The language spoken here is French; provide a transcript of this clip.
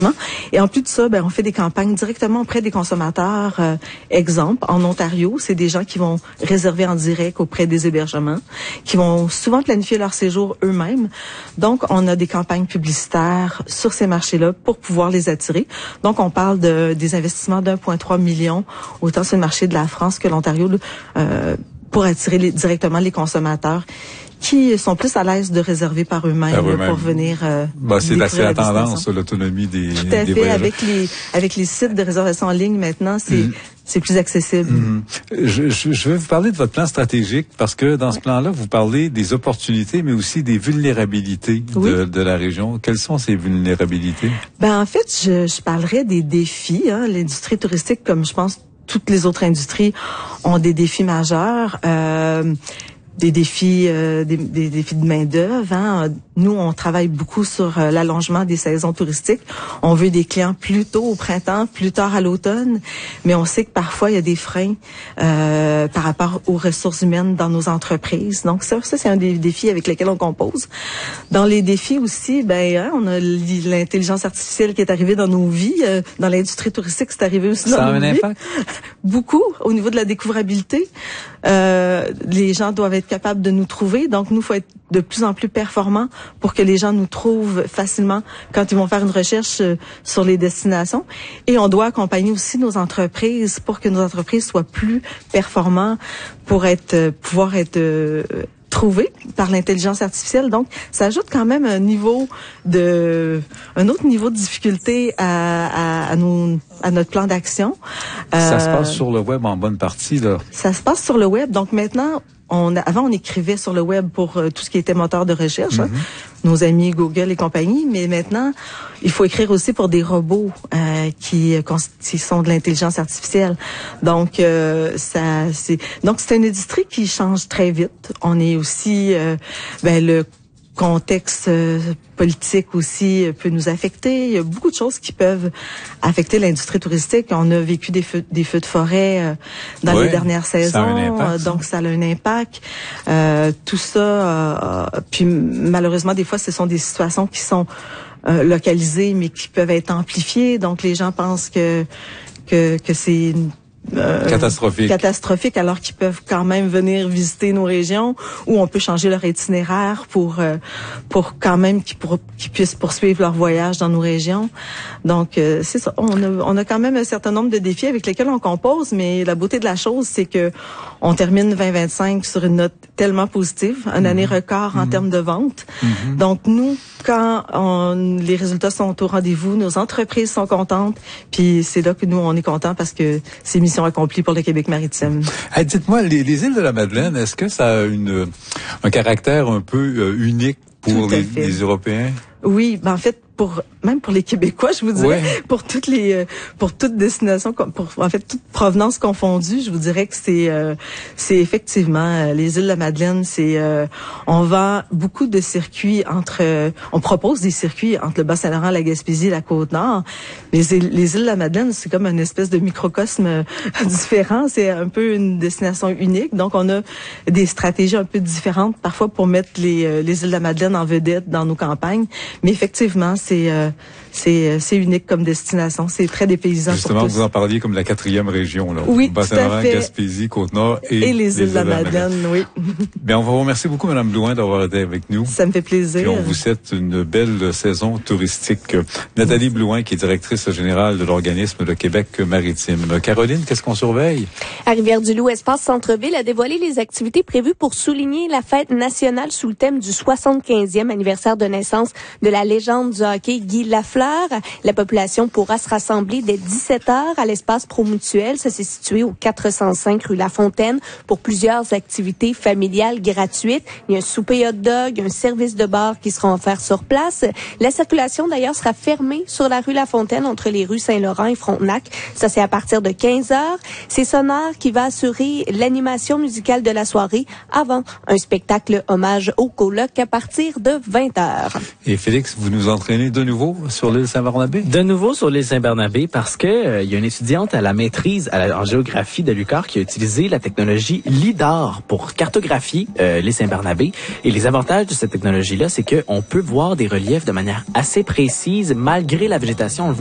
Et en plus de ça, on fait des campagnes directement auprès des consommateurs. Exemple, en Ontario, c'est des gens qui vont réserver en direct auprès des hébergements, qui vont souvent planifier leur séjour eux-mêmes. Donc, on a des campagnes publicitaires sur ces marchés-là pour pouvoir les attirer. Donc, on parle des investissements d'1,3 million, autant sur le marché de la France que l'Ontario, pour attirer directement les consommateurs qui sont plus à l'aise de réserver par eux-mêmes pour venir c'est la tendance, l'autonomie des Tout à fait. voyageurs. Avec les sites de réservation en ligne maintenant, c'est plus accessible. Je vais vous parler de votre plan stratégique parce que dans ce plan-là, vous parlez des opportunités, mais aussi des vulnérabilités de la région. Quelles sont ces vulnérabilités? En fait, je parlerais des défis. L'industrie touristique, comme je pense toutes les autres industries, ont des défis majeurs. Des défis de main-d'œuvre. Nous, on travaille beaucoup sur l'allongement des saisons touristiques. On veut des clients plus tôt au printemps, plus tard à l'automne, mais on sait que parfois il y a des freins par rapport aux ressources humaines dans nos entreprises. Donc ça c'est un des défis avec lesquels on compose. Dans les défis aussi, on a l'intelligence artificielle qui est arrivée dans nos vies. Dans l'industrie touristique, c'est arrivé aussi dans nos vies. Ça a un impact? Beaucoup au niveau de la découvrabilité. Les gens doivent être capables de nous trouver. Donc, nous, faut être de plus en plus performants pour que les gens nous trouvent facilement quand ils vont faire une recherche sur les destinations. Et on doit accompagner aussi nos entreprises pour que nos entreprises soient plus performantes pour pouvoir être trouvés par l'intelligence artificielle. Donc, ça ajoute quand même un autre niveau de difficulté à notre plan d'action. Ça se passe sur le web en bonne partie, là. Ça se passe sur le web. Donc maintenant, avant, on écrivait sur le web pour tout ce qui était moteur de recherche, nos amis Google et compagnie, mais maintenant, il faut écrire aussi pour des robots qui sont de l'intelligence artificielle. Donc, c'est une industrie qui change très vite. On est aussi, le contexte politique aussi peut nous affecter. Il y a beaucoup de choses qui peuvent affecter l'industrie touristique. On a vécu des feux de forêt dans les dernières saisons, ça a un impact, donc ça a un impact. Tout ça, puis malheureusement, des fois, ce sont des situations qui sont localisées, mais qui peuvent être amplifiées. Donc, les gens pensent que c'est catastrophique, alors qu'ils peuvent quand même venir visiter nos régions, ou on peut changer leur itinéraire pour quand même qu'ils puissent poursuivre leur voyage dans nos régions. Donc c'est ça, on a quand même un certain nombre de défis avec lesquels on compose, mais la beauté de la chose, c'est que on termine 2025 sur une note tellement positive, une année record en termes de vente. Donc nous, quand les résultats sont au rendez-vous, nos entreprises sont contentes, puis c'est là que nous on est contents parce que c'est mission accomplie pour le Québec maritime. Hey, dites-moi, les îles de la Madeleine, est-ce que ça a un caractère un peu unique pour les Européens? Oui, en fait, même pour les Québécois, je vous dirais, pour toute destination, en fait, toute provenance confondue, je vous dirais que c'est effectivement les îles de la Madeleine, on vend beaucoup de circuits on propose des circuits entre le Bas-Saint-Laurent, la Gaspésie, la Côte-Nord. Les îles de la Madeleine, c'est comme une espèce de microcosme différent, c'est un peu une destination unique. Donc, on a des stratégies un peu différentes parfois pour mettre les îles de la Madeleine en vedette dans nos campagnes. Mais effectivement, c'est unique comme destination. C'est très dépaysant. Justement, vous en parliez comme la 4e région, là. Oui, Bas-Saint-Laurent, Gaspésie, Côte-Nord et les îles de la Madeleine, oui. Bien, on vous remercie beaucoup, Mme Blouin, d'avoir été avec nous. Ça me fait plaisir. Puis on vous souhaite une belle saison touristique. Nathalie Blouin, qui est directrice générale de l'organisme de Québec maritime. Caroline, qu'est-ce qu'on surveille? À Rivière-du-Loup, Espace Centre-Ville a dévoilé les activités prévues pour souligner la fête nationale sous le thème du 75e anniversaire de naissance de la légende du hockey Guy Lafleur. La population pourra se rassembler dès 17h à l'espace Promutuel. Ça, c'est situé au 405 rue La Fontaine pour plusieurs activités familiales gratuites. Il y a un souper hot dog, un service de bar qui seront offerts sur place. La circulation, d'ailleurs, sera fermée sur la rue La Fontaine entre les rues Saint-Laurent et Frontenac. Ça, c'est à partir de 15h. C'est Sonar qui va assurer l'animation musicale de la soirée avant un spectacle hommage au coloc à partir de 20h. Et Félix, vous nous entraînez de nouveau sur sur l'île Saint-Barnabé? De nouveau sur l'île Saint-Barnabé parce que il y a une étudiante à la maîtrise en géographie de l'UQAR qui a utilisé la technologie LIDAR pour cartographier l'île Saint-Barnabé. Et les avantages de cette technologie-là, c'est qu'on peut voir des reliefs de manière assez précise malgré la végétation. On le